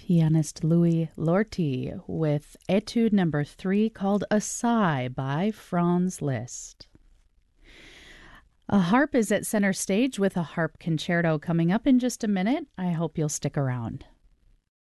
pianist Louis Lorty with Etude number 3 called A Sigh by Franz Liszt. A harp is at center stage with a harp concerto coming up in just a minute. I hope you'll stick around.